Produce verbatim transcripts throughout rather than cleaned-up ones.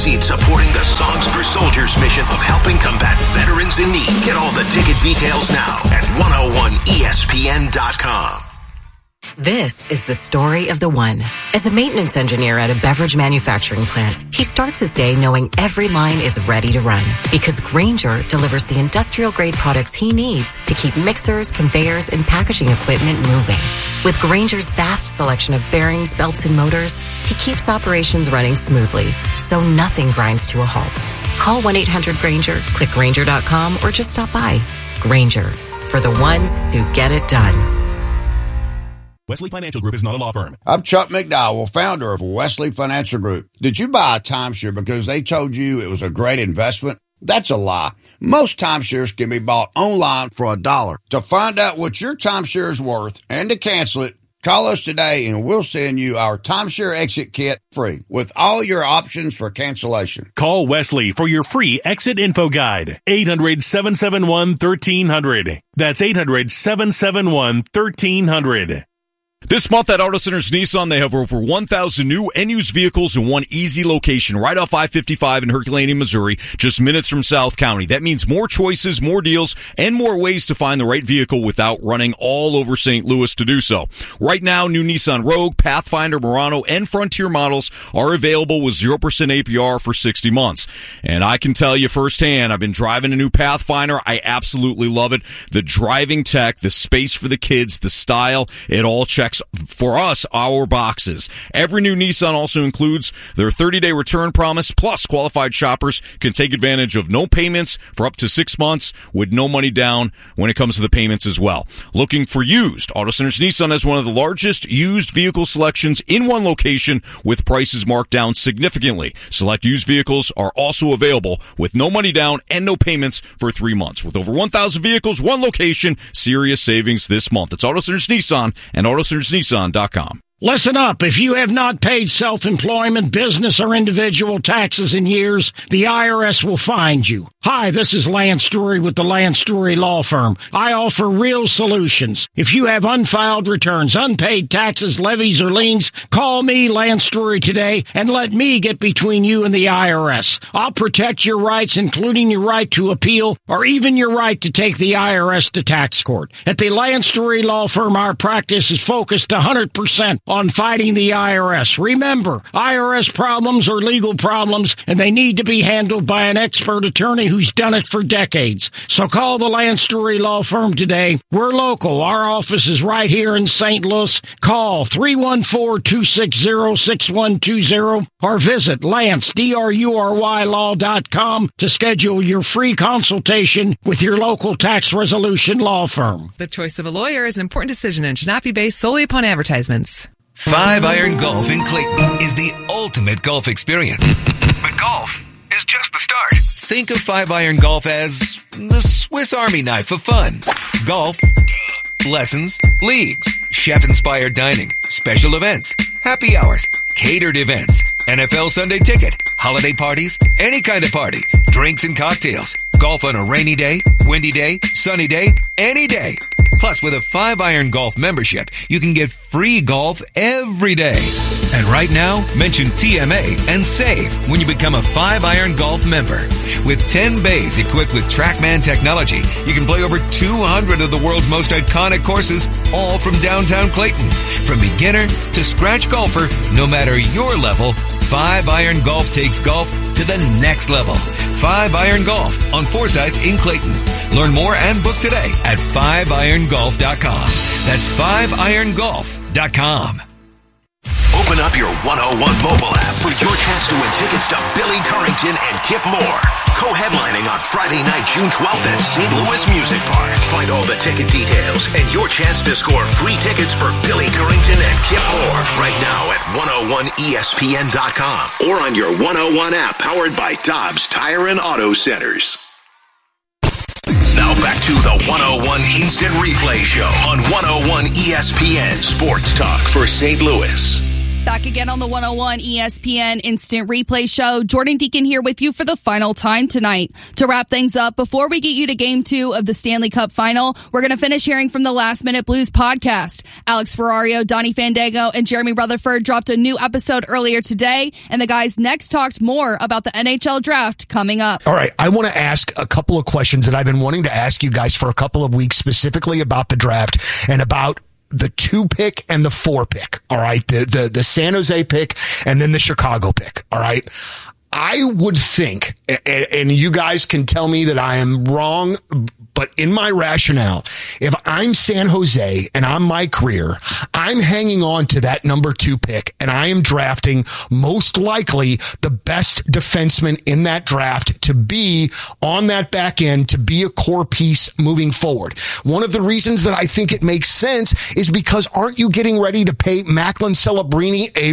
succeed supporting the Songs for Soldiers mission of helping combat veterans in need. Get all the ticket details now at one oh one E S P N dot com. This is the story of the one. As a maintenance engineer at a beverage manufacturing plant, he starts his day knowing every line is ready to run because Grainger delivers the industrial-grade products he needs to keep mixers, conveyors, and packaging equipment moving. With Grainger's vast selection of bearings, belts, and motors, he keeps operations running smoothly, so nothing grinds to a halt. Call one eight hundred Grainger, click Grainger dot com, or just stop by. Grainger, for the ones who get it done. Wesley Financial Group is not a law firm. I'm Chuck McDowell, founder of Wesley Financial Group. Did you buy a timeshare because they told you it was a great investment? That's a lie. Most timeshares can be bought online for a dollar. To find out what your timeshare is worth and to cancel it, call us today and we'll send you our timeshare exit kit free with all your options for cancellation. Call Wesley for your free exit info guide. eight hundred, seven seven one, one three hundred. That's eight hundred, seven seven one, one three hundred. This month at Auto Centers Nissan, they have over one thousand new and used vehicles in one easy location right off I fifty-five in Herculaneum, Missouri, just minutes from South County. That means more choices, more deals, and more ways to find the right vehicle without running all over Saint Louis to do so. Right now, new Nissan Rogue, Pathfinder, Murano, and Frontier models are available with zero percent A P R for sixty months. And I can tell you firsthand, I've been driving a new Pathfinder. I absolutely love it. The driving tech, the space for the kids, the style, it all checks for us, our boxes. Every new Nissan also includes their thirty-day return promise, plus qualified shoppers can take advantage of no payments for up to six months with no money down when it comes to the payments as well. Looking for used? Auto Centers Nissan has one of the largest used vehicle selections in one location with prices marked down significantly. Select used vehicles are also available with no money down and no payments for three months. With over one thousand vehicles, one location, serious savings this month. It's Auto Centers Nissan and Auto Centers Nissan dot com. Listen up. If you have not paid self-employment, business, or individual taxes in years, the I R S will find you. Hi, this is Lance Story with the Lance Story Law Firm. I offer real solutions. If you have unfiled returns, unpaid taxes, levies, or liens, call me, Lance Story, today and let me get between you and the I R S. I'll protect your rights, including your right to appeal or even your right to take the I R S to tax court. At the Lance Story Law Firm, our practice is focused one hundred percent on fighting the I R S. Remember, I R S problems are legal problems, and they need to be handled by an expert attorney who's done it for decades. So call the Lance Story Law Firm today. We're local. Our office is right here in Saint Louis. Call three one four, two six zero, six one two zero or visit Lance, D R U R Y law dot com to schedule your free consultation with your local tax resolution law firm. The choice of a lawyer is an important decision and should not be based solely upon advertisements. Five Iron Golf in Clayton is the ultimate golf experience. But golf is just the start. Think of Five Iron Golf as the Swiss Army knife of fun. Golf, lessons, leagues, chef-inspired dining, special events, happy hours, catered events, N F L Sunday ticket, holiday parties, any kind of party, drinks and cocktails, golf on a rainy day, windy day, sunny day, any day. Plus, with a Five Iron Golf membership, you can get free golf every day. And right now, mention T M A and save when you become a Five Iron Golf member. With ten bays equipped with TrackMan technology, you can play over two hundred of the world's most iconic courses, all from downtown Clayton. From beginner to scratch golfer, no matter your level, Five Iron Golf takes golf to the next level. Five Iron Golf on Forsyth in Clayton. Learn more and book today at five iron golf dot com. That's five iron golf dot com. Open up your one oh one mobile app for your chance to win tickets to Billy Currington and Kip Moore, co-headlining on Friday night, June twelfth at Saint Louis Music Park. Find all the ticket details and your chance to score free tickets for Billy Currington and Kip Moore right now at one oh one E S P N dot com or on your one oh one app powered by Dobbs Tire and Auto Centers. Now back to the one oh one Instant Replay Show on one oh one E S P N Sports Talk for Saint Louis. Back again on the one oh one E S P N Instant Replay Show. Jordan Deacon here with you for the final time tonight. To wrap things up, before we get you to game two of the Stanley Cup Final, we're going to finish hearing from the Last Minute Blues podcast. Alex Ferrario, Donnie Fandango, and Jeremy Rutherford dropped a new episode earlier today, and the guys next talked more about the N H L draft coming up. All right, I want to ask a couple of questions that I've been wanting to ask you guys for a couple of weeks, specifically about the draft and about the two pick and the four pick. All right. The, the, the San Jose pick and then the Chicago pick. All right. I would think, and, and you guys can tell me that I am wrong, but in my rationale, if I'm San Jose and I'm Mike Grier, I'm hanging on to that number two pick and I am drafting most likely the best defenseman in that draft to be on that back end, to be a core piece moving forward. One of the reasons that I think it makes sense is because aren't you getting ready to pay Macklin Celebrini a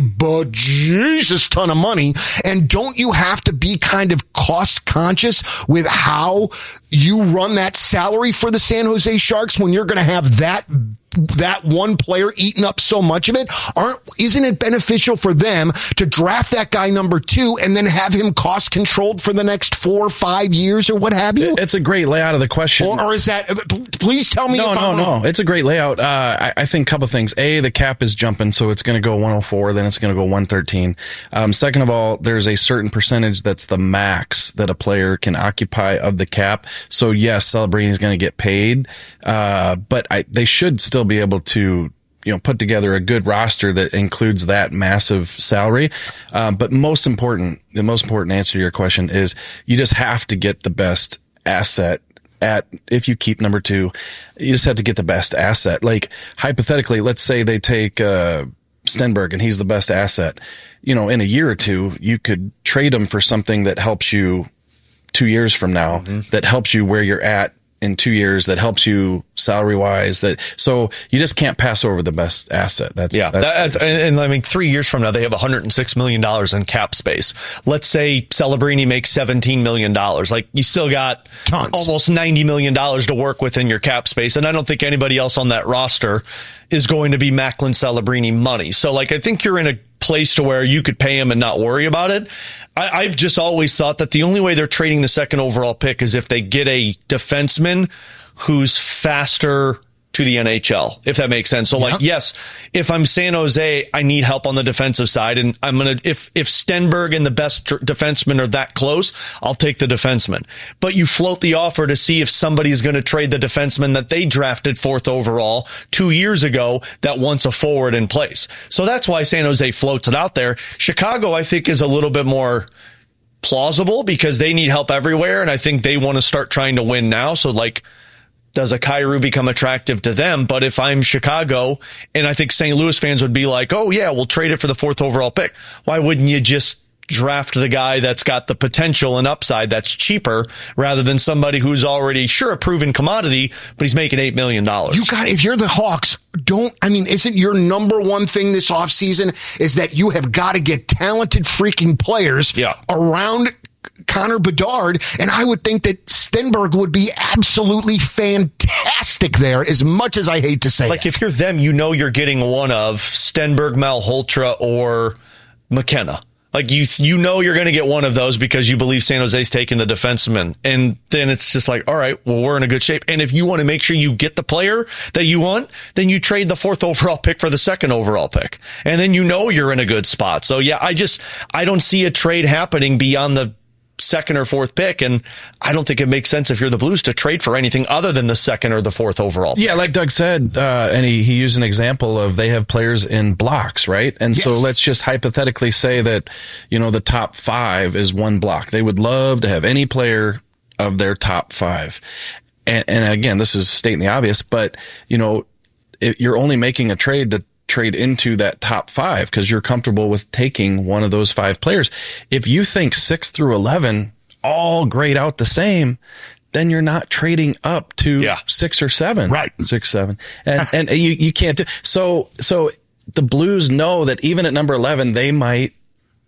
bejesus ton of money? And don't you have to be kind of cost conscious with how you run that salary for the San Jose Sharks when you're going to have that that one player eating up so much of it? Aren't isn't it beneficial for them to draft that guy number two and then have him cost controlled for the next four or five years or what have you? It's a great layout of the question. Or, or is that? Please tell me. No, if no, I'm no. wrong. It's a great layout. Uh, I, I think a couple things. A, the cap is jumping, so it's going to go one oh four, then it's going to go one thirteen. Um, second of all, there's a certain percentage that's the max that a player can occupy of the cap. So yes, Celebrini is going to get paid, uh, but I, they should still be able to, you know, put together a good roster that includes that massive salary. Um, but most important, the most important answer to your question is you just have to get the best asset at, if you keep number two, you just have to get the best asset. Like hypothetically, let's say they take, uh, Stenberg and he's the best asset. You know, in a year or two, you could trade him for something that helps you two years from now, mm-hmm. that helps you where you're at in two years, that helps you salary wise. That so you just can't pass over the best asset. That's yeah. That's, that, and, and I mean, three years from now, they have one hundred six million dollars in cap space. Let's say Celebrini makes seventeen million dollars. Like you still got Tons. almost ninety million dollars to work with in your cap space. And I don't think anybody else on that roster is going to be Macklin Celebrini money. So like, I think you're in a place to where you could pay him and not worry about it. I, I've just always thought that the only way they're trading the second overall pick is if they get a defenseman who's faster to the N H L, if that makes sense. So yeah. like, yes, if I'm San Jose, I need help on the defensive side. And I'm going to, if, if Stenberg and the best defenseman are that close, I'll take the defenseman. But you float the offer to see if somebody's going to trade the defenseman that they drafted fourth overall two years ago that wants a forward in place. So that's why San Jose floats it out there. Chicago, I think, is a little bit more plausible because they need help everywhere. And I think they want to start trying to win now. So like, does a Kyrou become attractive to them? But if I'm Chicago, and I think Saint Louis fans would be like, oh yeah, we'll trade it for the fourth overall pick. Why wouldn't you just draft the guy that's got the potential and upside that's cheaper rather than somebody who's already, sure, a proven commodity, but he's making eight million dollars? You got, if you're the Hawks, don't, I mean, isn't your number one thing this offseason is that you have got to get talented freaking players yeah. around Connor Bedard, and I would think that Stenberg would be absolutely fantastic there, as much as I hate to say Like, it. if you're them, you know you're getting one of Stenberg, Malhotra, or McKenna. Like, you you know you're going to get one of those because you believe San Jose's taking the defenseman. And then it's just like, all right, well, we're in a good shape. And if you want to make sure you get the player that you want, then you trade the fourth overall pick for the second overall pick. And then you know you're in a good spot. So, yeah, I just, I don't see a trade happening beyond the second or fourth pick, and I don't think it makes sense if you're the Blues to trade for anything other than the second or the fourth overall pick. Yeah, like Doug said, uh, and he, he used an example of they have players in blocks, right? And yes. so let's just hypothetically say that, you know, the top five is one block. They would love to have any player of their top five. And, and again, this is stating the obvious, but, you know, it, you're only making a trade that trade into that top five because you're comfortable with taking one of those five players. If you think six through eleven all grade out the same, then you're not trading up to yeah. six or seven, right? Six, seven, and and you you can't do so. So the Blues know that even at number eleven, they might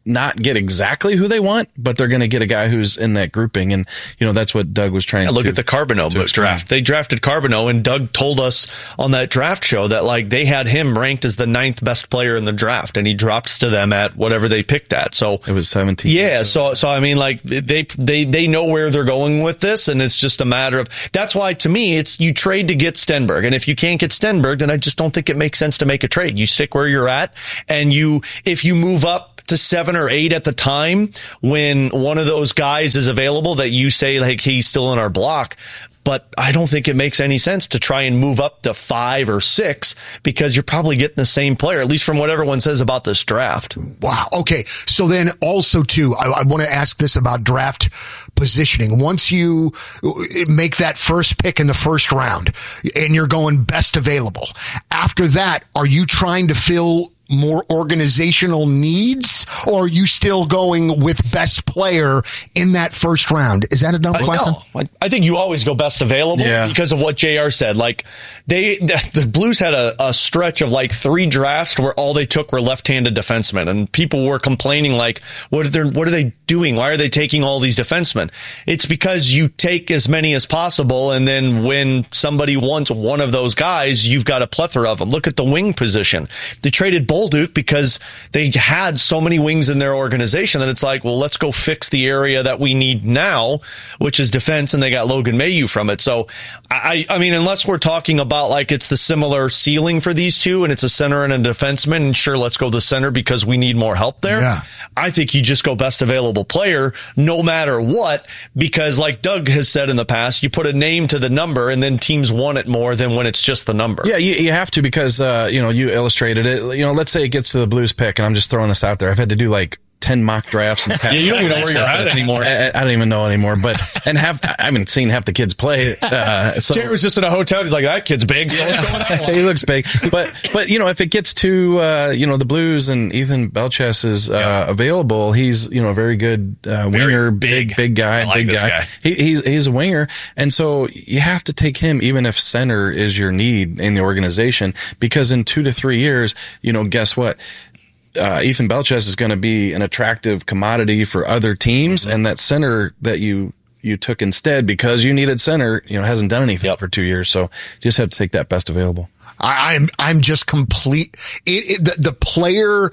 not get exactly who they want, but they're going to get a guy who's in that grouping. And, you know, that's what Doug was trying yeah, to look at the Carbonneau draft. They drafted Carbonneau, and Doug told us on that draft show that, like, they had him ranked as the ninth best player in the draft, and he drops to them at whatever they picked at. So it was seventeen. Yeah. So, so I mean, like, they, they, they know where they're going with this, and it's just a matter of, that's why to me, it's you trade to get Stenberg. And if you can't get Stenberg, then I just don't think it makes sense to make a trade. You stick where you're at, and you, if you move up to seven or eight at the time when one of those guys is available that you say, like, he's still in our block. But I don't think it makes any sense to try and move up to five or six because you're probably getting the same player, at least from what everyone says about this draft. Wow. Okay. So then also too, I, I want to ask this about draft positioning. Once you make that first pick in the first round and you're going best available, after that, are you trying to fill more organizational needs, or are you still going with best player in that first round? Is that a dumb question? No. I think you always go best available yeah. because of what J R said. Like, they, the Blues had a, a stretch of like three drafts where all they took were left-handed defensemen, and people were complaining like, what are they, what are they doing? Why are they taking all these defensemen? It's because you take as many as possible, and then when somebody wants one of those guys, you've got a plethora of them. Look at the wing position. They traded Bolduc because they had so many wings in their organization that it's like, well, let's go fix the area that we need now, which is defense, and they got Logan Mailloux from it. So, I, I mean, unless we're talking about like it's the similar ceiling for these two, and it's a center and a defenseman, and sure, let's go the center because we need more help there. Yeah. I think you just go best available player no matter what, because like Doug has said in the past, you put a name to the number, and then teams want it more than when it's just the number. Yeah, you, you have to because, uh, you know, you illustrated it. You know, let's say it gets to the Blues pick, and I'm just throwing this out there. I've had to do like ten mock drafts. And yeah, you don't even know where you're at anymore. I, I don't even know anymore. But and have I haven't seen half the kids play. Uh, so Jared was just in a hotel. He's like, that kid's big. So let's go with that one. He looks big. But but you know, if it gets to uh, you know the Blues and Ethan Belches is uh, yeah. available, he's you know a very good uh, winger, big, big big guy, I like big this guy. guy. He, he's he's a winger, and so you have to take him even if center is your need in the organization, because in two to three years, you know, guess what? Uh, Ethan Belches is going to be an attractive commodity for other teams, mm-hmm. and that center that you you took instead because you needed center, you know, hasn't done anything yep. for two years. So you just have to take that best available. I, I'm I'm just complete. It, it, the, the player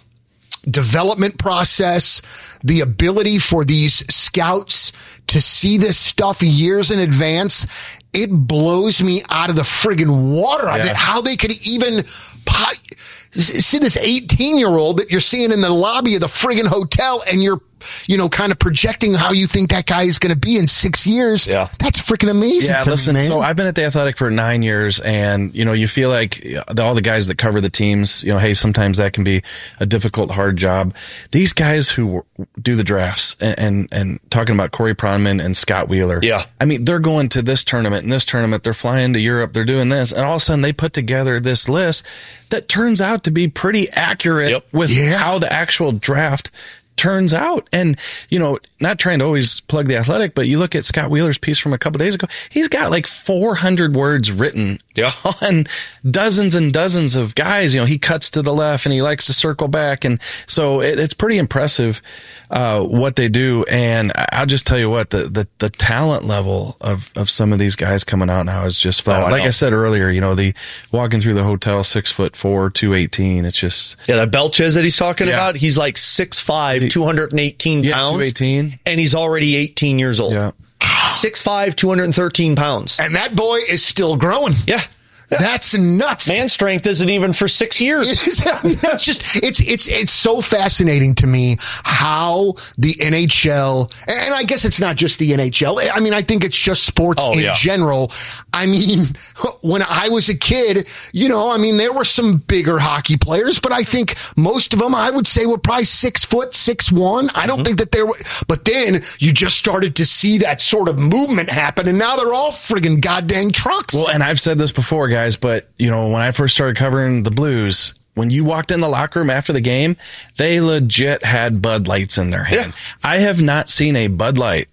development process, the ability for these scouts to see this stuff years in advance, it blows me out of the friggin' water. Yeah. That how they could even pot, see this eighteen-year-old that you're seeing in the lobby of the friggin' hotel, and you're, you know, kind of projecting how you think that guy is going to be in six years. Yeah. That's freaking amazing. Yeah, to listen, me, man. So I've been at the Athletic for nine years, and, you know, you feel like all the guys that cover the teams, you know, hey, sometimes that can be a difficult, hard job. These guys who do the drafts and, and, and talking about Corey Pronman and Scott Wheeler. Yeah. I mean, they're going to this tournament and this tournament. They're flying to Europe. They're doing this. And all of a sudden they put together this list that turns out to be pretty accurate yep. with yeah. how the actual draft turns out. And, you know, not trying to always plug the Athletic, but you look at Scott Wheeler's piece from a couple days ago, he's got like four hundred words written yeah. on dozens and dozens of guys. You know, he cuts to the left and he likes to circle back. And so it, it's pretty impressive, uh, what they do. And I'll just tell you what, the, the, the talent level of, of some of these guys coming out now is just flat. Oh, I like know. I said earlier, you know, the walking through the hotel, six foot four, two eighteen. It's just, yeah, that Belches that he's talking Yeah. about, he's like six five, two hundred eighteen yeah, pounds. two eighteen. And he's already eighteen years old. Yeah. six five, two hundred thirteen pounds. And that boy is still growing. Yeah. That's nuts. Man strength isn't even for six years. It's just it's it's it's so fascinating to me how the N H L, and I guess it's not just the N H L. I mean, I think it's just sports Oh, in yeah. general. I mean, when I was a kid, you know, I mean, there were some bigger hockey players, but I think most of them, I would say, were probably six foot, six one. I don't Mm-hmm. think that there were. But then you just started to see that sort of movement happen, and now they're all friggin' goddamn trucks. Well, and I've said this before, guys, but, you know, when I first started covering the Blues, when you walked in the locker room after the game, they legit had Bud Lights in their hand. Yeah. I have not seen a Bud Light,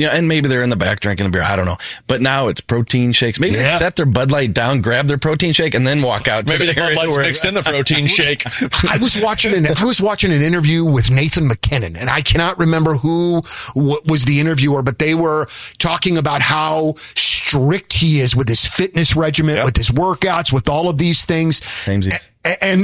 Yeah, and maybe they're in the back drinking a beer. I don't know. But now it's protein shakes. Maybe yeah. they set their Bud Light down, grab their protein shake, and then walk out. Maybe the the Bud Light's mixed in the protein shake. I was watching an I was watching an interview with Nathan McKinnon, and I cannot remember who w- was the interviewer, but they were talking about how strict he is with his fitness regimen, yep. with his workouts, with all of these things. Samesies. And,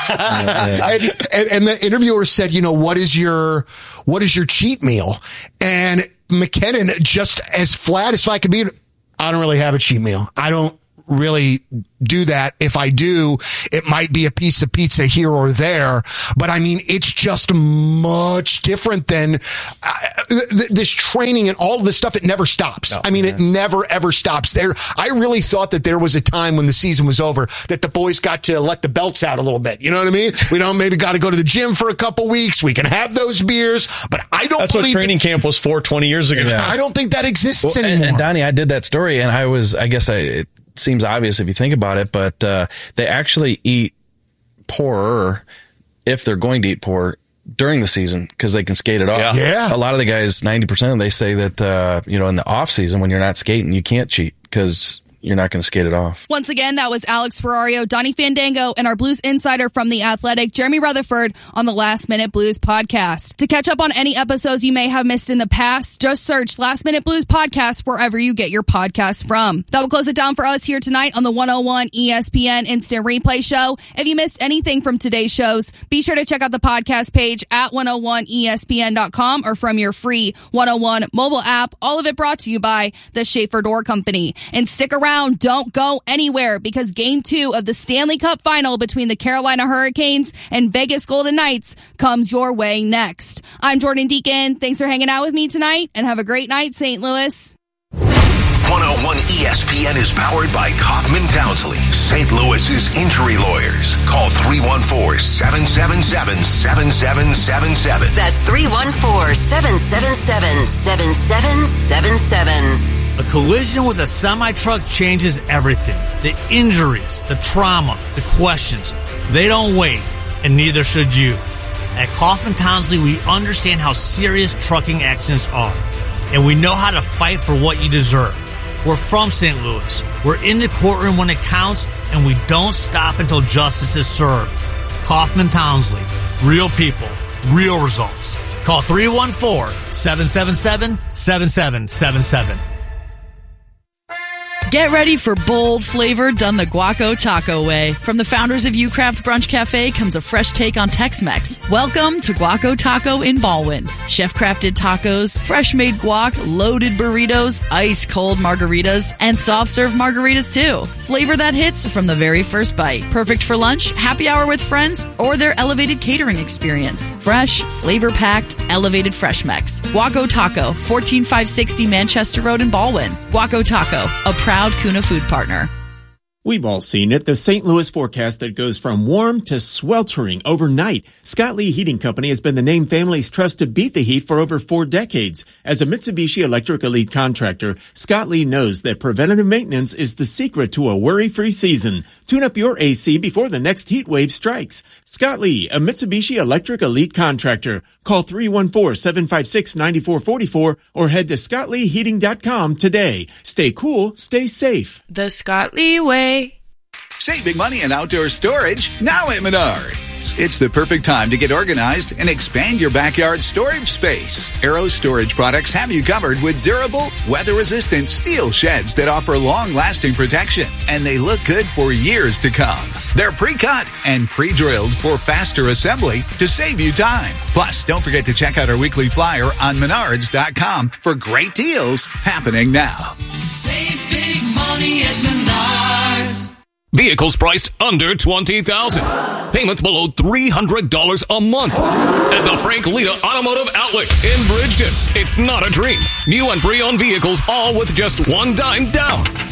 I, and and the interviewer said, you know, what is your what is your cheat meal? And McKinnon, just as flat as I could be, I don't really have a cheat meal. I don't really do that. If I do, it might be a piece of pizza here or there. But I mean, it's just much different than uh, th- this training and all of this stuff. It never stops. No, I mean, yeah. it never, ever stops. There, I really thought that there was a time when the season was over that the boys got to let the belts out a little bit. You know what I mean? We don't maybe got to go to the gym for a couple weeks. We can have those beers, but I don't That's believe what training that, camp was for twenty years ago. Yeah. I don't think that exists well, anymore. And, and Donnie, I did that story and I was, I guess I, it, seems obvious if you think about it, but uh, they actually eat poorer if they're going to eat poor during the season because they can skate it off. Yeah. yeah. A lot of the guys, ninety percent of them, they say that, uh, you know, in the off season when you're not skating, you can't cheat because you're not going to skate it off. Once again, that was Alex Ferrario, Donnie Fandango, and our Blues insider from The Athletic, Jeremy Rutherford, on the Last Minute Blues podcast. To catch up on any episodes you may have missed in the past, just search Last Minute Blues podcast wherever you get your podcasts from. That will close it down for us here tonight on the one oh one E S P N Instant Replay Show. If you missed anything from today's shows, be sure to check out the podcast page at one oh one E S P N dot com or from your free one oh one mobile app. All of it brought to you by the Schaefer Door Company. And stick around. Don't go anywhere because game two of the Stanley Cup final between the Carolina Hurricanes and Vegas Golden Knights comes your way next. I'm Jordan Deacon. Thanks for hanging out with me tonight and have a great night, Saint Louis. one oh one E S P N is powered by Kaufman Townsley, Saint Louis's injury lawyers. Call three one four, seven seven seven, seven seven seven seven. That's three one four, seven seven seven, seven seven seven seven. A collision with a semi-truck changes everything. The injuries, the trauma, the questions. They don't wait, and neither should you. At Kaufman Townsley, we understand how serious trucking accidents are, and we know how to fight for what you deserve. We're from Saint Louis. We're in the courtroom when it counts, and we don't stop until justice is served. Kaufman Townsley. Real people. Real results. Call three one four, seven seven seven, seven seven seven seven. Get ready for bold flavor done the Guaco Taco way. From the founders of U-Craft Brunch Cafe comes a fresh take on Tex-Mex. Welcome to Guaco Taco in Baldwin. Chef-crafted tacos, fresh-made guac, loaded burritos, ice-cold margaritas, and soft-serve margaritas too. Flavor that hits from the very first bite. Perfect for lunch, happy hour with friends, or their elevated catering experience. Fresh, flavor-packed, elevated Fresh Mex. Guaco Taco, fourteen five sixty Manchester Road in Baldwin. Guaco Taco, a proud Kuna food partner. We've all seen it, the Saint Louis forecast that goes from warm to sweltering overnight. Scott Lee Heating Company has been the name families trust to beat the heat for over four decades. As a Mitsubishi Electric Elite contractor, Scott Lee knows that preventative maintenance is the secret to a worry-free season. Tune up your A C before the next heat wave strikes. Scott Lee, a Mitsubishi Electric Elite contractor. Call three one four, seven five six, nine four four four or head to scott lee heating dot com today. Stay cool, stay safe. The Scott Lee way. Save big money in outdoor storage now at Menards. It's the perfect time to get organized and expand your backyard storage space. Arrow Storage Products have you covered with durable, weather-resistant steel sheds that offer long-lasting protection, and they look good for years to come. They're pre-cut and pre-drilled for faster assembly to save you time. Plus, don't forget to check out our weekly flyer on menards dot com for great deals happening now. Save big money at Menards. Vehicles priced under twenty thousand dollars. Payments below three hundred dollars a month. At the Frank Lita Automotive Outlet in Bridgeton. It's not a dream. New and pre-owned vehicles all with just one dime down.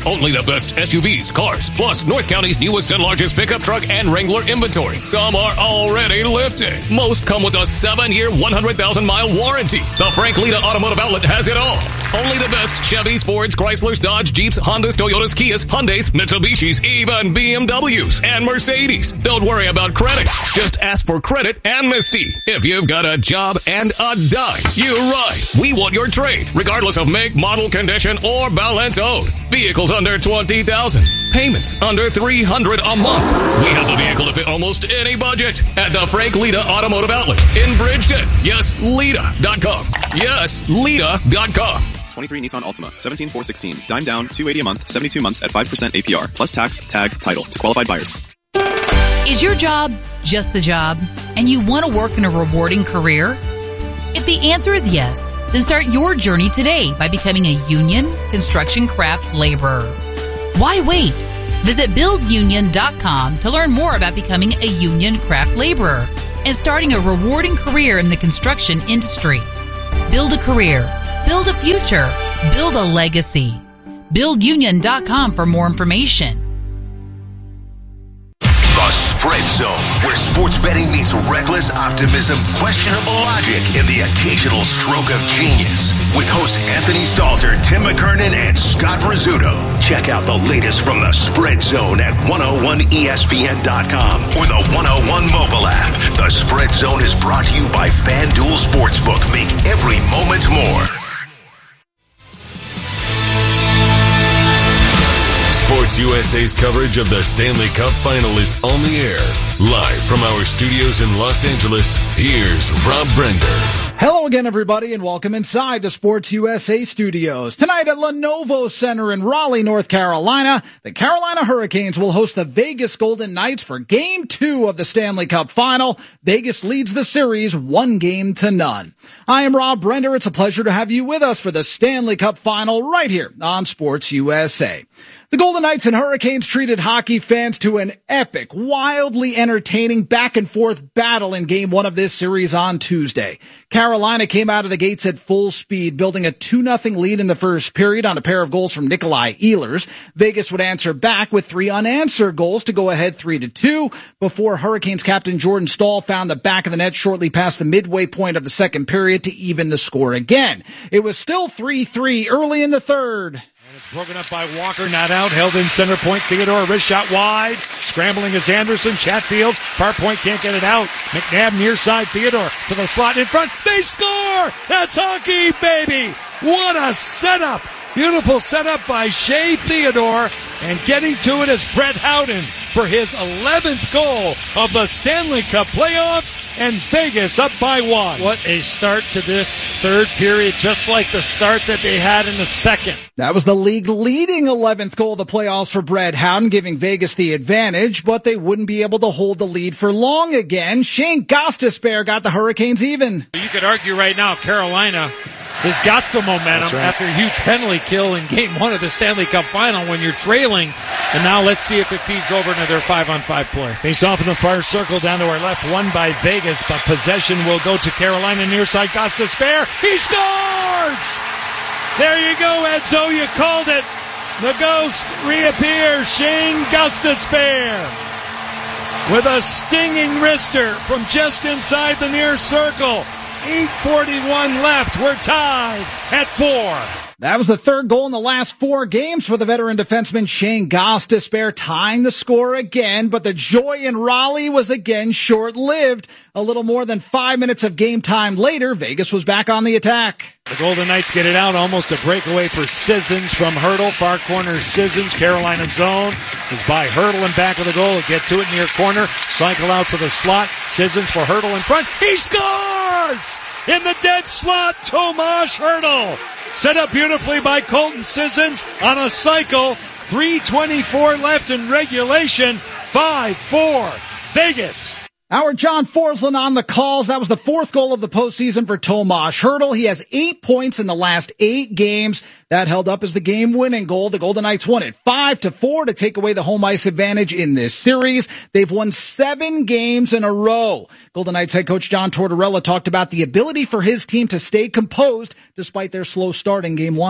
Only the best S U Vs, cars, plus North County's newest and largest pickup truck and Wrangler inventory. Some are already lifted. Most come with a seven-year, one hundred thousand mile warranty. The Frank Lita Automotive Outlet has it all. Only the best Chevys, Fords, Chryslers, Dodge, Jeeps, Hondas, Toyotas, Kias, Hyundais, Mitsubishis, even B M Ws and Mercedes. Don't worry about credit. Just ask for credit amnesty. If you've got a job and a dime, you're right. We want your trade, regardless of make, model, condition, or balance owed. Vehicles under twenty thousand dollars. Payments under three hundred dollars a month. We have the vehicle to fit almost any budget at the Frank Lita Automotive Outlet in Bridgeton. Yes, Lita dot com. Yes, Lita dot com. twenty-three Nissan Altima, seventeen four sixteen. Dime down, two hundred eighty dollars a month, seventy-two months at five percent A P R, plus tax, tag, title to qualified buyers. Is your job just a job, and you want to work in a rewarding career? If the answer is yes, then start your journey today by becoming a union construction craft laborer. Why wait? Visit build union dot com to learn more about becoming a union craft laborer and starting a rewarding career in the construction industry. Build a career, build a future, build a legacy. build union dot com for more information. The Spread Zone, where sports betting meets reckless optimism, questionable logic, and the occasional stroke of genius. With hosts Anthony Stalter, Tim McKernan, and Scott Rizzuto. Check out the latest from the Spread Zone at one oh one E S P N dot com or the one oh one mobile app. The Spread Zone is brought to you by FanDuel Sportsbook. Make every moment more. Sports U S A's coverage of the Stanley Cup Final is on the air. Live from our studios in Los Angeles, here's Rob Brender. Hello again, everybody, and welcome inside the Sports U S A studios. Tonight at Lenovo Center in Raleigh, North Carolina, the Carolina Hurricanes will host the Vegas Golden Knights for Game two of the Stanley Cup Final. Vegas leads the series one game to none. I am Rob Brender. It's a pleasure to have you with us for the Stanley Cup Final right here on Sports U S A. The Golden Knights and Hurricanes treated hockey fans to an epic, wildly entertaining back-and-forth battle in Game one of this series on Tuesday. Carolina came out of the gates at full speed, building a two nothing lead in the first period on a pair of goals from Nikolai Ehlers. Vegas would answer back with three unanswered goals to go ahead three to two before Hurricanes captain Jordan Staal found the back of the net shortly past the midway point of the second period to even the score again. It was still three three early in the third. It's broken up by Walker, not out, held in center point. Theodore, wrist shot wide. Scrambling is Anderson. Chatfield, far point, can't get it out. McNabb near side. Theodore to the slot in front. They score! That's hockey, baby! What a setup! Beautiful setup by Shea Theodore. And getting to it is Brett Howden for his eleventh goal of the Stanley Cup playoffs, and Vegas up by one. What a start to this third period, just like the start that they had in the second. That was the league-leading eleventh goal of the playoffs for Brett Howden, giving Vegas the advantage, but they wouldn't be able to hold the lead for long again. Shane Gostisbehere got the Hurricanes even. You could argue right now Carolina has got some momentum right after a huge penalty kill in Game one of the Stanley Cup Final when you're trailing. And now let's see if it feeds over into their five-on-five play. Face off in the far circle down to our left, won by Vegas, but possession will go to Carolina near side. Gostisbehere, he scores! There you go, Edzo, you called it. The ghost reappears, Shane Gostisbehere, with a stinging wrister from just inside the near circle. eight forty-one left. We're tied at four. That was the third goal in the last four games for the veteran defenseman Shane Gostisbehere, tying the score again, but the joy in Raleigh was again short-lived. A little more than five minutes of game time later, Vegas was back on the attack. The Golden Knights get it out, almost a breakaway for Sissons from Hurdle. Far corner Sissons, Carolina zone is by Hurdle in back of the goal. Get to it near corner, cycle out to the slot. Sissons for Hurdle in front. He scores! In the dead slot, Tomas Hurdle. Set up beautifully by Colton Sissons on a cycle. three twenty-four left in regulation. five four. Vegas. Our John Forslund on the calls. That was the fourth goal of the postseason for Tomas Hurdle. He has eight points in the last eight games. That held up as the game-winning goal. The Golden Knights won it five to four to take away the home ice advantage in this series. They've won seven games in a row. Golden Knights head coach John Tortorella talked about the ability for his team to stay composed despite their slow start in game one.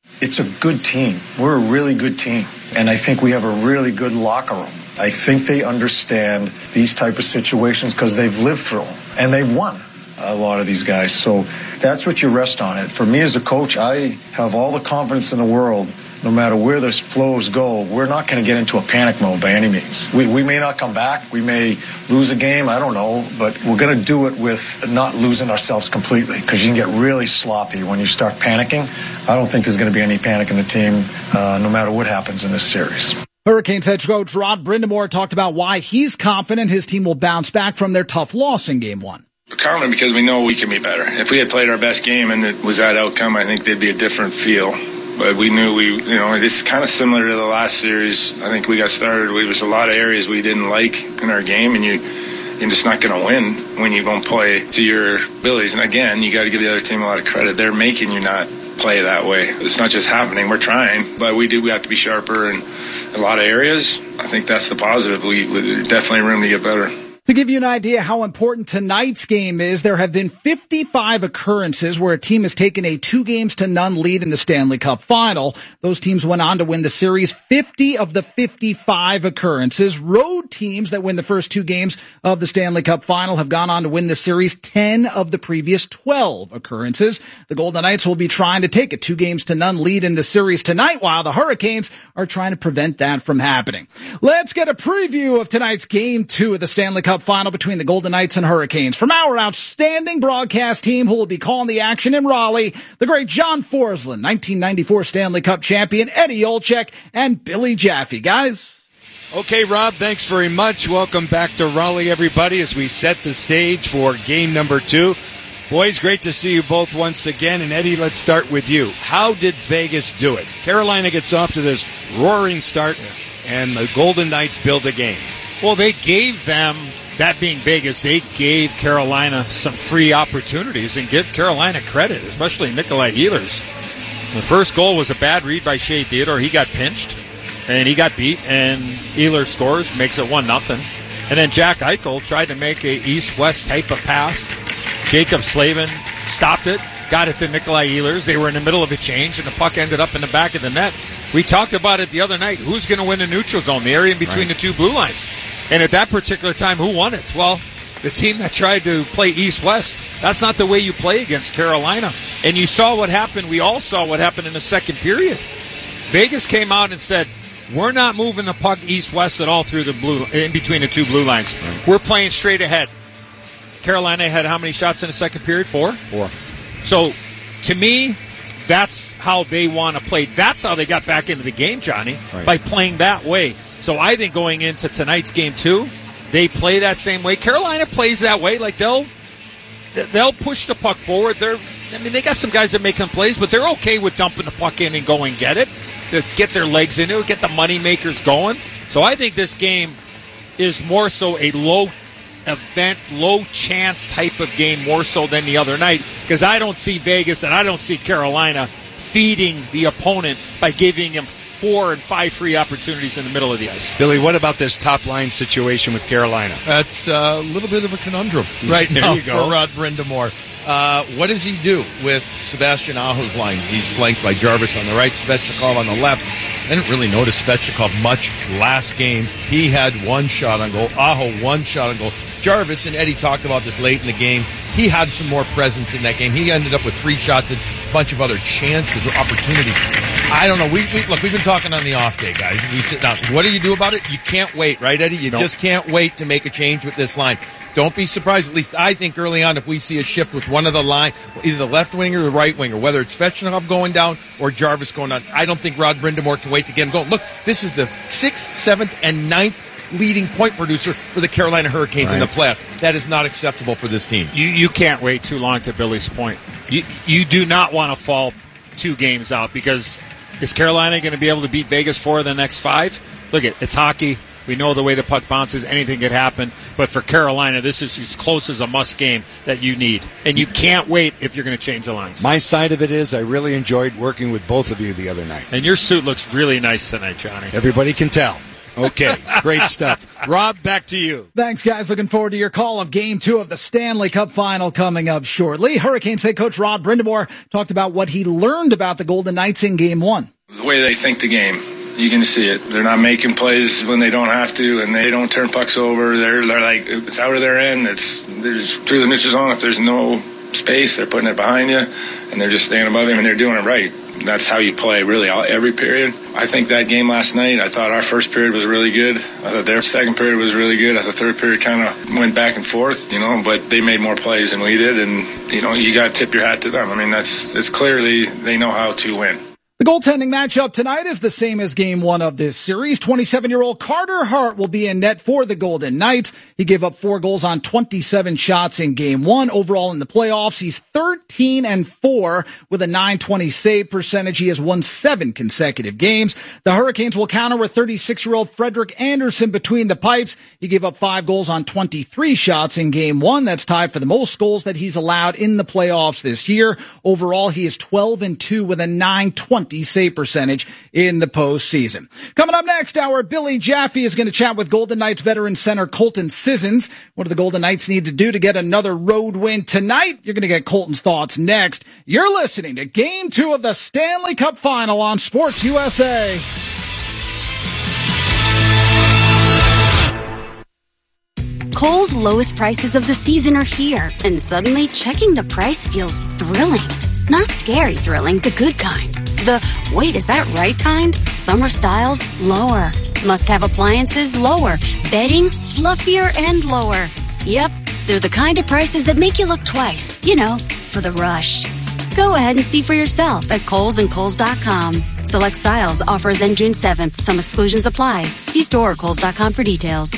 It's a good team. We're a really good team. And I think we have a really good locker room. I think they understand these type of situations because they've lived through them. And they've won, a lot of these guys. So that's what you rest on it. For me as a coach, I have all the confidence in the world. No matter where the flows go, we're not going to get into a panic mode by any means. We, we may not come back. We may lose a game. I don't know. But we're going to do it with not losing ourselves completely because you can get really sloppy when you start panicking. I don't think there's going to be any panic in the team uh, no matter what happens in this series. Hurricanes head coach Rod Brind'Amour talked about why he's confident his team will bounce back from their tough loss in game one. We're confident because we know we can be better. If we had played our best game and it was that outcome, I think there'd be a different feel. But we knew we, you know, it's kind of similar to the last series. I think we got started. There was a lot of areas we didn't like in our game, and you, you're just not going to win when you don't play to your abilities. And again, you got to give the other team a lot of credit. They're making you not play that way. It's not just happening. We're trying, but we do. We have to be sharper in a lot of areas. I think that's the positive. We, we there's definitely room to get better. To give you an idea how important tonight's game is, there have been fifty-five occurrences where a team has taken a two games to none lead in the Stanley Cup final. Those teams went on to win the series. fifty of the fifty-five occurrences. Road teams that win the first two games of the Stanley Cup final have gone on to win the series. ten of the previous twelve occurrences. The Golden Knights will be trying to take a two games to none lead in the series tonight, while the Hurricanes are trying to prevent that from happening. Let's get a preview of tonight's game two of the Stanley Cup final between the Golden Knights and Hurricanes. From our outstanding broadcast team who will be calling the action in Raleigh, the great John Forsland, nineteen ninety-four Stanley Cup champion, Eddie Olczyk, and Billy Jaffe. Guys. Okay, Rob, thanks very much. Welcome back to Raleigh, everybody, as we set the stage for game number two. Boys, great to see you both once again. And Eddie, let's start with you. How did Vegas do it? Carolina gets off to this roaring start, and the Golden Knights build a game. Well, they gave them, that being Vegas, they gave Carolina some free opportunities, and give Carolina credit, especially Nikolai Ehlers. The first goal was a bad read by Shea Theodore. He got pinched, and he got beat, and Ehlers scores, makes it one nothing. And then Jack Eichel tried to make a east-west type of pass. Jacob Slavin stopped it, got it to Nikolai Ehlers. They were in the middle of a change, and the puck ended up in the back of the net. We talked about it the other night. Who's going to win the neutral zone, the area in between right. the two blue lines? And at that particular time, who won it? Well, the team that tried to play east-west. That's not the way you play against Carolina. And you saw what happened. We all saw what happened in the second period. Vegas came out and said, we're not moving the puck east-west at all through the blue, in between the two blue lines. Right. We're playing straight ahead. Carolina had how many shots in the second period? Four? Four. So, to me, that's how they want to play. That's how they got back into the game, Johnny, right. by playing that way. So I think going into tonight's game two, they play that same way. Carolina plays that way. Like they'll they'll push the puck forward. They're I mean they got some guys that make them plays, but they're okay with dumping the puck in and go and get it. To get their legs into it, get the money makers going. So I think this game is more so a low event, low chance type of game more so than the other night, because I don't see Vegas and I don't see Carolina feeding the opponent by giving him four and five free opportunities in the middle of the ice. Billy, what about this top line situation with Carolina? That's a little bit of a conundrum right now for Rod Brind'Amour. Uh, what does he do with Sebastian Aho's line? He's flanked by Jarvis on the right, Svechnikov on the left. I didn't really notice Svechnikov much last game. He had one shot on goal. Aho, one shot on goal. Jarvis, and Eddie talked about this late in the game, he had some more presence in that game. He ended up with three shots and a bunch of other chances or opportunities. I don't know. We, we Look, we've been talking on the off day, guys. We sit down. What do you do about it? You can't wait, right, Eddie? You nope. just can't wait to make a change with this line. Don't be surprised, at least I think early on, if we see a shift with one of the line, either the left winger or the right winger, whether it's Svechnikov going down or Jarvis going down. I don't think Rod Brind'Amour can wait to get him going. Look, this is the sixth, seventh, and ninth leading point producer for the Carolina Hurricanes right. in the playoffs. That is not acceptable for this team. You you can't wait too long, to Billy's point. You, you do not want to fall two games out, because is Carolina going to be able to beat Vegas four of the next five? Look, at it's hockey. We know the way the puck bounces, anything could happen. But for Carolina, this is as close as a must game that you need. And you can't wait if you're going to change the lines. My side of it is I really enjoyed working with both of you the other night. And your suit looks really nice tonight, Johnny. Everybody can tell. Okay, great stuff. Rob, back to you. Thanks, guys. Looking forward to your call of Game two of the Stanley Cup Final coming up shortly. Hurricanes head coach Rod Brind'Amour talked about what he learned about the Golden Knights in Game one. The way they think the game. You can see it. They're not making plays when they don't have to, and they don't turn pucks over. They're, they're like, it's out of their end. It's there's two of the misses on. If there's no space, they're putting it behind you, and they're just staying above him, and they're doing it right. That's how you play, really, all, every period. I think that game last night, I thought our first period was really good. I thought their second period was really good. I thought the third period kind of went back and forth, you know, but they made more plays than we did, and, you know, you got to tip your hat to them. I mean, that's it's clearly they know how to win. The goaltending matchup tonight is the same as game one of this series. twenty-seven-year-old Carter Hart will be in net for the Golden Knights. He gave up four goals on twenty-seven shots in game one. Overall in the playoffs, he's thirteen and four with a nine twenty save percentage. He has won seven consecutive games. The Hurricanes will counter with thirty-six-year-old Frederik Andersen between the pipes. He gave up five goals on twenty-three shots in game one. That's tied for the most goals that he's allowed in the playoffs this year. Overall, he is twelve and two with a nine twenty save percentage in the postseason. Coming up next, our Billy Jaffe is going to chat with Golden Knights veteran center Colton Sissons. What do the Golden Knights need to do to get another road win tonight? You're going to get Colton's thoughts next. You're listening to Game two of the Stanley Cup Final on Sports U S A. Kohl's lowest prices of the season are here, and suddenly checking the price feels thrilling. Not scary thrilling, the good kind. The, wait, is that right kind? Summer styles, lower. Must-have appliances, lower. Bedding, fluffier and lower. Yep, they're the kind of prices that make you look twice. You know, for the rush. Go ahead and see for yourself at Kohl's and Kohl's dot com. Select styles, offers end June seventh. Some exclusions apply. See store or Kohl's dot com for details.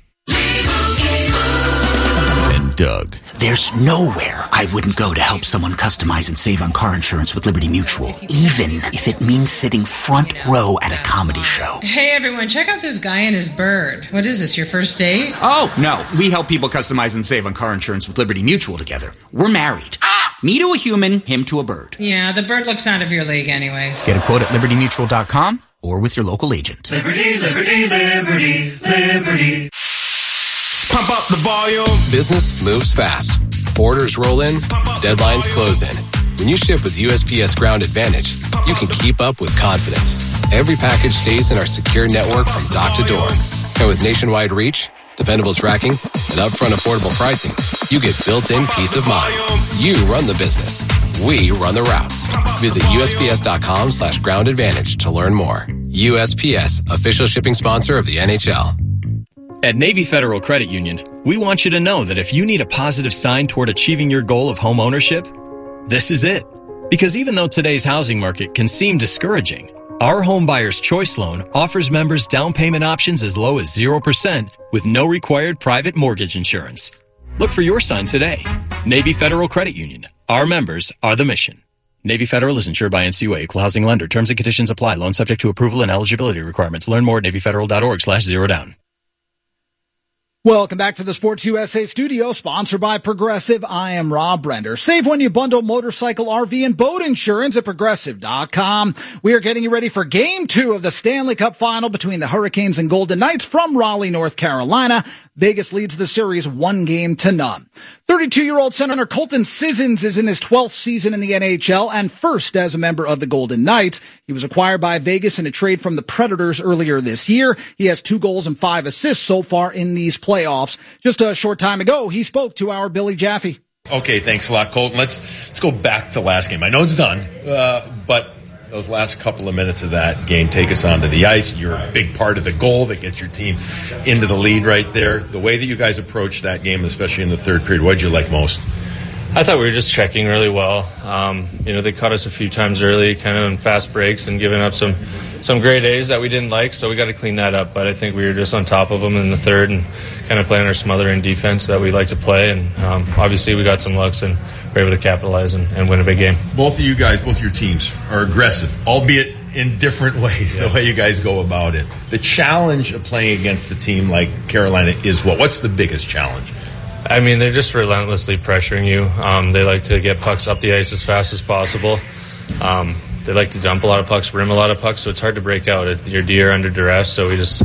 Doug. There's nowhere I wouldn't go to help someone customize and save on car insurance with Liberty Mutual, even if it means sitting front row at a comedy show. Hey everyone, check out this guy and his bird. What is this, your first date? Oh, no. We help people customize and save on car insurance with Liberty Mutual together. We're married. Ah! Me to a human, him to a bird. Yeah, the bird looks out of your league anyways. Get a quote at liberty mutual dot com or with your local agent. Liberty, liberty, liberty, liberty. Pump up the volume. Business moves fast. Orders roll in, deadlines close in. When you ship with U S P S Ground Advantage, you can keep up with confidence. Every package stays in our secure network from dock to door. And with nationwide reach, dependable tracking, and upfront affordable pricing, you get built-in peace of mind. You run the business. We run the routes. Visit U S P S dot com slash ground advantage to learn more. U S P S, official shipping sponsor of the N H L. At Navy Federal Credit Union, we want you to know that if you need a positive sign toward achieving your goal of home ownership, this is it. Because even though today's housing market can seem discouraging, our Home Buyer's Choice Loan offers members down payment options as low as zero percent with no required private mortgage insurance. Look for your sign today. Navy Federal Credit Union. Our members are the mission. Navy Federal is insured by N C U A, Equal Housing Lender. Terms and conditions apply. Loan subject to approval and eligibility requirements. Learn more at navy federal dot org slash zero down. Welcome back to the Sports U S A studio, sponsored by Progressive. I am Rob Brender. Save when you bundle motorcycle, R V, and boat insurance at Progressive dot com. We are getting you ready for Game two of the Stanley Cup Final between the Hurricanes and Golden Knights from Raleigh, North Carolina. Vegas leads the series one game to none. thirty-two-year-old center Colton Sissons is in his twelfth season in the N H L and first as a member of the Golden Knights. He was acquired by Vegas in a trade from the Predators earlier this year. He has two goals and five assists so far in these playoffs. Just a short time ago, he spoke to our Billy Jaffe. Okay, thanks a lot, Colton. Let's let's go back to last game. I know it's done, uh, but those last couple of minutes of that game take us onto the ice. You're a big part of the goal that gets your team into the lead right there. The way that you guys approached that game, especially in the third period, what did you like most? I thought we were just checking really well. Um, you know, they caught us a few times early, kind of in fast breaks and giving up some some grade A's that we didn't like, so we got to clean that up. But I think we were just on top of them in the third and kind of playing our smothering defense that we like to play. And um, obviously we got some looks and were able to capitalize and, and win a big game. Both of you guys, both your teams are aggressive, albeit in different ways, yeah. The way you guys go about it. The challenge of playing against a team like Carolina is what? What's the biggest challenge? I mean, they're just relentlessly pressuring you. Um, they like to get pucks up the ice as fast as possible. Um, they like to dump a lot of pucks, rim a lot of pucks, so it's hard to break out. Your D are under duress, so we just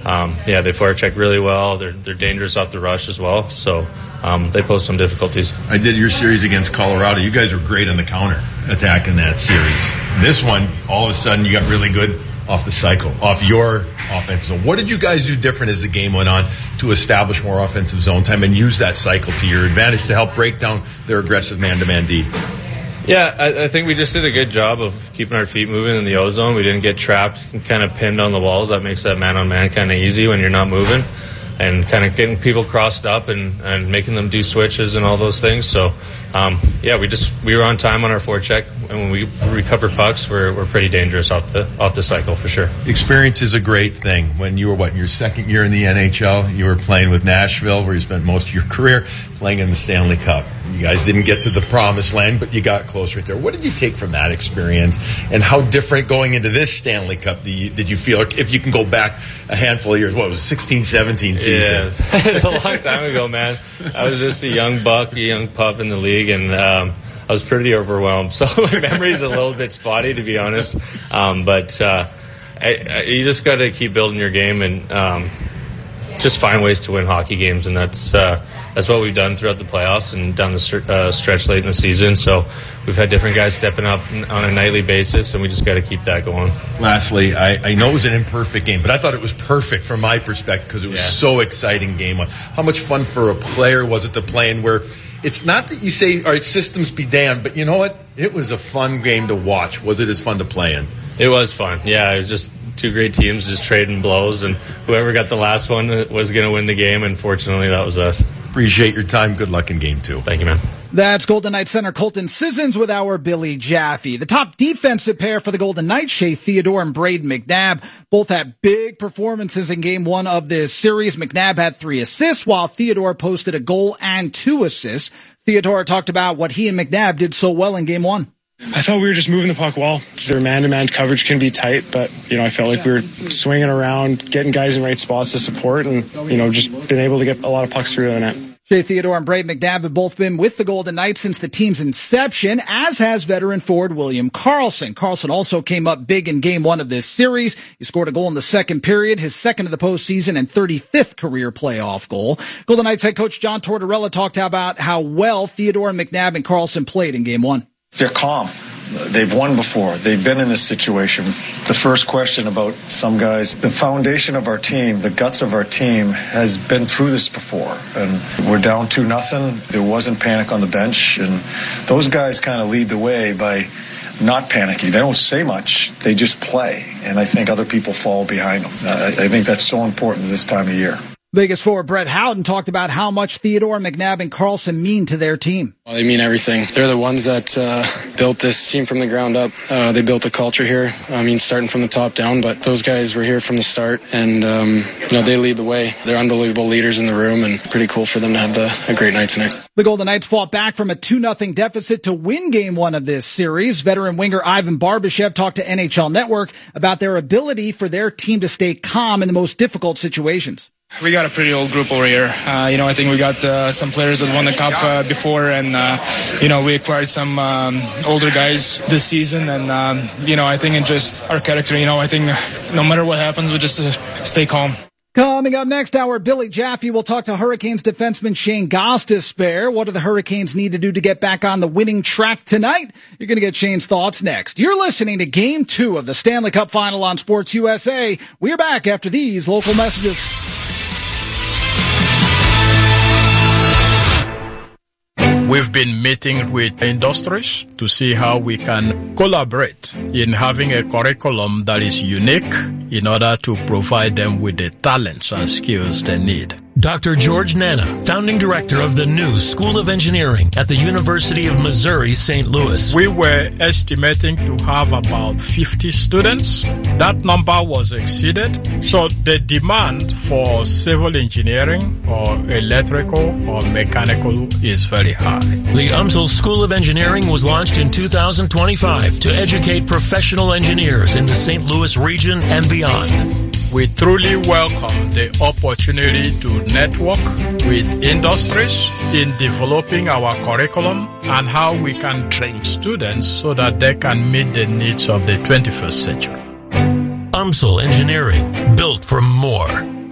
um, yeah, they forecheck really well. They're they're dangerous off the rush as well. So um, they pose some difficulties. I did your series against Colorado. You guys were great on the counter attack in that series. This one, all of a sudden, you got really good off the cycle, off your offense zone. What did you guys do different as the game went on to establish more offensive zone time and use that cycle to your advantage to help break down their aggressive man-to-man D? Yeah, I, I think we just did a good job of keeping our feet moving in the O zone. We didn't get trapped and kind of pinned on the walls. That makes that man-on-man kind of easy when you're not moving, and kind of getting people crossed up and, and making them do switches and all those things. So, um, yeah, we just we were on time on our forecheck, and when we recover pucks, we're we're pretty dangerous off the off the cycle for sure. Experience is a great thing. When you were what in your second year in the N H L, you were playing with Nashville, where you spent most of your career playing in the Stanley Cup. You guys didn't get to the promised land, but you got close right there. What did you take from that experience, and how different going into this Stanley Cup did you, did you feel? If you can go back a handful of years, what was it, sixteen, seventeen season? Yeah, it was, it was a long time ago, man. I was just a young buck, a young pup in the league, and um, I was pretty overwhelmed. So my memory's a little bit spotty, to be honest. Um, but uh, I, I, you just got to keep building your game and um, just find ways to win hockey games, and that's uh, that's what we've done throughout the playoffs and down the uh, stretch late in the season. So we've had different guys stepping up on a nightly basis, and we just got to keep that going. Lastly, I, I know it was an imperfect game, but I thought it was perfect from my perspective because it was yeah. so exciting game. How much fun for a player was it to play in where it's not that you say, all right, systems be damned, but you know what? It was a fun game to watch. Was it as fun to play in? It was fun. Yeah, it was just two great teams just trading blows, and whoever got the last one was going to win the game, and fortunately that was us. Appreciate your time. Good luck in game two. Thank you, man. That's Golden Knights center Colton Sissons with our Billy Jaffe. The top defensive pair for the Golden Knights, Shea Theodore and Braden McNabb, both had big performances in game one of this series. McNabb had three assists, while Theodore posted a goal and two assists. Theodore talked about what he and McNabb did so well in game one. I thought we were just moving the puck well. Their man-to-man coverage can be tight, but, you know, I felt like we were swinging around, getting guys in right spots to support, and, you know, just been able to get a lot of pucks through the net. Shea Theodore and Braden McNabb have both been with the Golden Knights since the team's inception, as has veteran forward William Karlsson. Karlsson also came up big in game one of this series. He scored a goal in the second period, his second of the postseason and thirty-fifth career playoff goal. Golden Knights head coach John Tortorella talked about how well Theodore and McNabb and Karlsson played in game one. They're calm. They've won before. They've been in this situation. The first question about some guys, the foundation of our team, the guts of our team has been through this before. And we're down two nothing. There wasn't panic on the bench. And those guys kind of lead the way by not panicking. They don't say much. They just play. And I think other people fall behind them. I think that's so important this time of year. Vegas forward Brett Howden talked about how much Theodore, McNabb, and Karlsson mean to their team. Well, they mean everything. They're the ones that uh, built this team from the ground up. Uh, they built a culture here. I mean, starting from the top down, but those guys were here from the start, and um, you know, they lead the way. They're unbelievable leaders in the room, and pretty cool for them to have the, a great night tonight. The Golden Knights fought back from a two nothing deficit to win game one of this series. Veteran winger Ivan Barbashev talked to N H L Network about their ability for their team to stay calm in the most difficult situations. We got a pretty old group over here. Uh, you know, I think we got uh, some players that won the cup uh, before, and uh, you know, we acquired some um, older guys this season. And um, you know, I think in just our character, you know, I think no matter what happens, we just uh, stay calm. Coming up next hour, Billy Jaffe will talk to Hurricanes defenseman Shane Gostisbehere. What do the Hurricanes need to do to get back on the winning track tonight? You're going to get Shane's thoughts next. You're listening to Game two of the Stanley Cup Final on Sports U S A. We're back after these local messages. We've been meeting with industries to see how we can collaborate in having a curriculum that is unique in order to provide them with the talents and skills they need. Doctor George Nana, founding director of the new School of Engineering at the University of Missouri, Saint Louis. We were estimating to have about fifty students. That number was exceeded. So the demand for civil engineering or electrical or mechanical is very high. The U M S L School of Engineering was launched in two thousand twenty-five to educate professional engineers in the Saint Louis region and beyond. We truly welcome the opportunity to network with industries in developing our curriculum and how we can train students so that they can meet the needs of the twenty-first century. U M S L Engineering, built for more.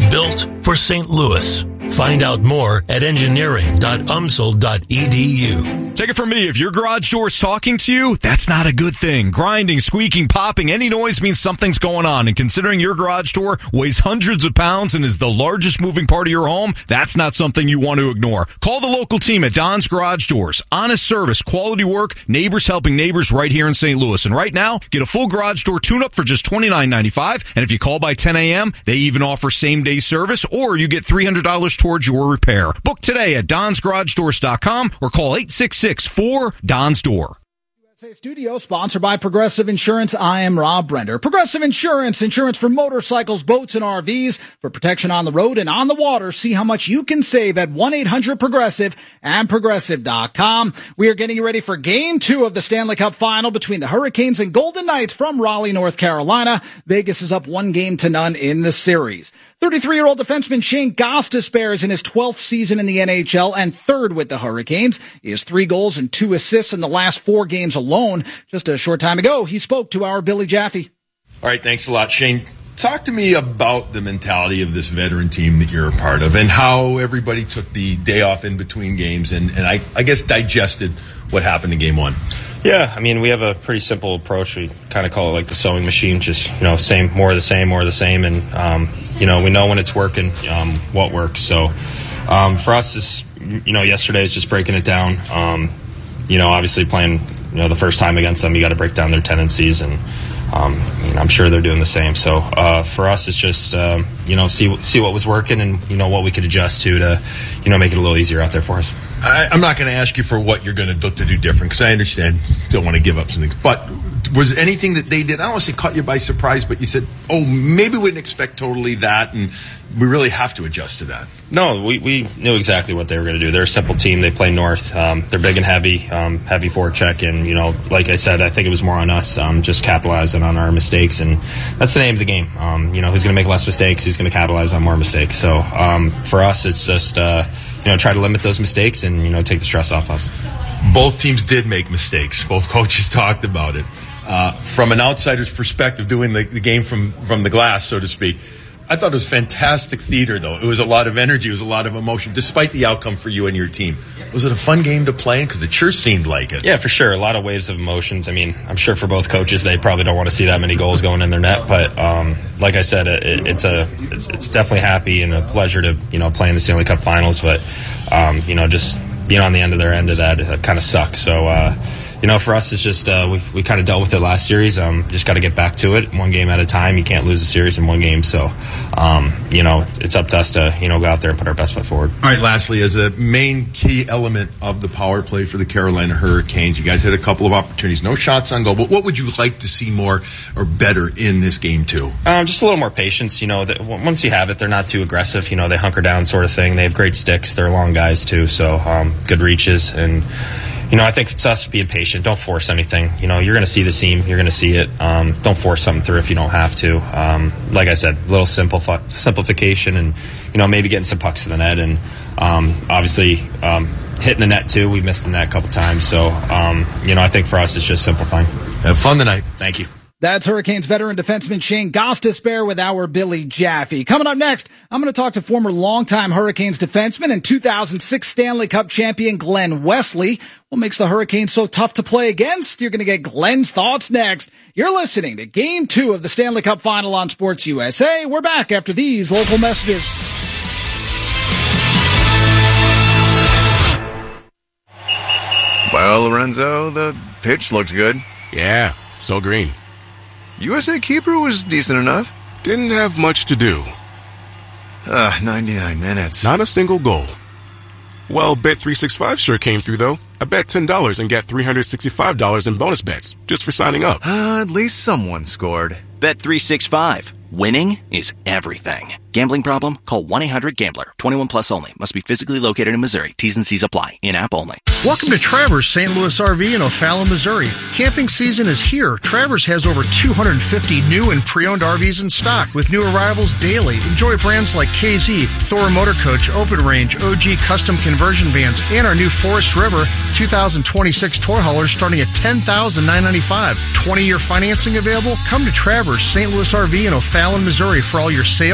Built for Saint Louis. Find out more at engineering dot u m s l dot e d u. Take it from me, if your garage door is talking to you, that's not a good thing. Grinding, squeaking, popping, any noise means something's going on. And considering your garage door weighs hundreds of pounds and is the largest moving part of your home, that's not something you want to ignore. Call the local team at Don's Garage Doors. Honest service, quality work, neighbors helping neighbors right here in Saint Louis. And right now, get a full garage door tune-up for just twenty-nine ninety-five. And if you call by ten a.m., they even offer same-day service, or you get three hundred dollars towards your repair. Book today at dons garage doors dot com or call eight six six, four, Don's Door. U S A Studio, sponsored by Progressive Insurance. I am Rob Brender. Progressive Insurance, insurance for motorcycles, boats, and R Vs. For protection on the road and on the water, see how much you can save at one eight hundred progressive and progressive dot com. We are getting you ready for game two of the Stanley Cup final between the Hurricanes and Golden Knights from Raleigh, North Carolina. Vegas is up one game to none in the series. thirty-three-year-old defenseman Shane Gostisbehere is in his twelfth season in the N H L and third with the Hurricanes. He has three goals and two assists in the last four games alone. Just a short time ago, he spoke to our Billy Jaffe. All right, thanks a lot, Shane. Talk to me about the mentality of this veteran team that you're a part of and how everybody took the day off in between games and, and I, I guess digested what happened in game one. Yeah, I mean, we have a pretty simple approach. We kind of call it like the sewing machine, just, you know, same, more of the same, more of the same. And, um, you know, we know when it's working, um, what works. So um, for us, this, you know, yesterday is just breaking it down. Um, you know, obviously playing, you know, the first time against them, you got to break down their tendencies. And um, I mean, I'm sure they're doing the same. So uh, for us, it's just, um, you know, see see what was working and, you know, what we could adjust to to, you know, make it a little easier out there for us. I, I'm not going to ask you for what you're going to do to do different because I understand don't want to give up some things. But was anything that they did, I don't want to say caught you by surprise, but you said, oh, maybe we didn't expect totally that, and we really have to adjust to that? No, we, we knew exactly what they were going to do. They're a simple team. They play north. Um, they're big and heavy, um, heavy forecheck. And, you know, like I said, I think it was more on us um, just capitalizing on our mistakes. And that's the name of the game. Um, you know, who's going to make less mistakes, who's going to capitalize on more mistakes. So um, for us, it's just, uh, you know, try to limit those mistakes and, you know, take the stress off us. Both teams did make mistakes. Both coaches talked about it. Uh, from an outsider's perspective, doing the, the game from, from the glass, so to speak, I thought it was fantastic theater, though. It was a lot of energy. It was a lot of emotion, despite the outcome for you and your team. Was it a fun game to play in? Because it sure seemed like it. Yeah, for sure. A lot of waves of emotions. I mean, I'm sure for both coaches, they probably don't want to see that many goals going in their net. But um, like I said, it, it's a it's, it's definitely happy and a pleasure to, you know, play in the Stanley Cup Finals. But um, you know, just being on the end of their end of that, it kind of sucks. So. Uh, You know, for us, it's just uh, we we kind of dealt with it last series. Um, just got to get back to it, one game at a time. You can't lose a series in one game. So, um, you know, it's up to us to, you know, go out there and put our best foot forward. All right, lastly, as a main key element of the power play for the Carolina Hurricanes, you guys had a couple of opportunities, no shots on goal. But what would you like to see more or better in this game, too? Um, just a little more patience. You know, that once you have it, they're not too aggressive. You know, they hunker down sort of thing. They have great sticks. They're long guys, too. So um, good reaches. And you know, I think it's us being patient. Don't force anything. You know, you're going to see the seam. You're going to see it. Um, don't force something through if you don't have to. Um, like I said, a little simple simplification and, you know, maybe getting some pucks to the net. And um, obviously um, hitting the net, too. We missed the net a couple times. So, um, you know, I think for us it's just simplifying. Have fun tonight. Thank you. That's Hurricanes veteran defenseman Shane Gostisbehere with our Billy Jaffe. Coming up next, I'm going to talk to former longtime Hurricanes defenseman and two thousand six Stanley Cup champion Glenn Wesley. What makes the Hurricanes so tough to play against? You're going to get Glenn's thoughts next. You're listening to Game two of the Stanley Cup Final on Sports U S A. We're back after these local messages. Well, Lorenzo, the pitch looked good. Yeah, so green. U S A keeper was decent enough. Didn't have much to do. Uh, ninety-nine minutes. Not a single goal. Well, Bet three sixty-five sure came through, though. I bet ten dollars and get three hundred sixty-five dollars in bonus bets just for signing up. Uh, at least someone scored. Bet three sixty-five. Winning is everything. Gambling problem? Call one eight hundred gambler. twenty-one plus only. Must be physically located in Missouri. T's and C's apply. In-app only. Welcome to Travers Saint Louis R V in O'Fallon, Missouri. Camping season is here. Travers has over two hundred fifty new and pre-owned R Vs in stock with new arrivals daily. Enjoy brands like K Z, Thor Motor Coach, Open Range, O G Custom Conversion Vans, and our new Forest River two thousand twenty-six toy haulers starting at ten thousand nine hundred ninety-five dollars. twenty-year financing available? Come to Travers Saint Louis R V in O'Fallon, Missouri for all your sales, service,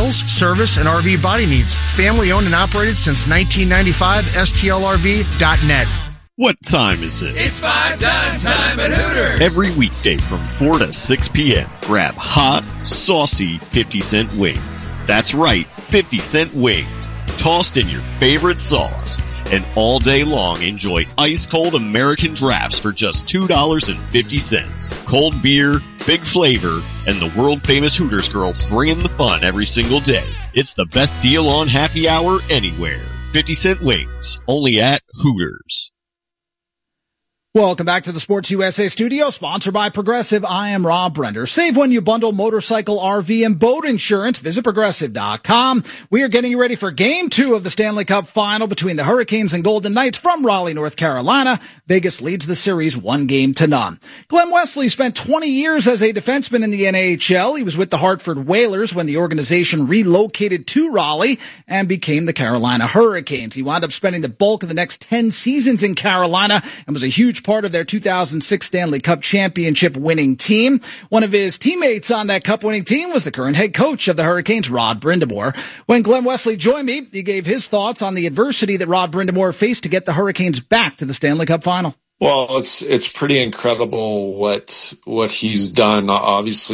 service, and R V body needs. Family owned and operated since nineteen ninety-five, S T L R V dot net. What time is it? It's five dime time at Hooters. Every weekday from four to six p.m. Grab hot, saucy fifty cent wings. That's right, fifty cent wings. Tossed in your favorite sauce. And all day long, enjoy ice-cold American drafts for just two dollars and fifty cents. Cold beer, big flavor, and the world-famous Hooters girls bringing the fun every single day. It's the best deal on happy hour anywhere. fifty cent wings, only at Hooters. Welcome back to the Sports U S A studio, sponsored by Progressive. I am Rob Brender. Save when you bundle motorcycle, R V, and boat insurance. Visit Progressive dot com. We are getting you ready for Game two of the Stanley Cup Final between the Hurricanes and Golden Knights from Raleigh, North Carolina. Vegas leads the series one game to none. Glenn Wesley spent twenty years as a defenseman in the N A H L. He was with the Hartford Whalers when the organization relocated to Raleigh and became the Carolina Hurricanes. He wound up spending the bulk of the next ten seasons in Carolina and was a huge part of their two thousand six Stanley Cup championship winning team. One of his teammates on that cup winning team was the current head coach of the Hurricanes, Rod Brind'Amour. When Glenn Wesley joined me, he gave his thoughts on the adversity that Rod Brind'Amour faced to get the Hurricanes back to the Stanley Cup final. Well, it's it's pretty incredible what what he's done. Obviously,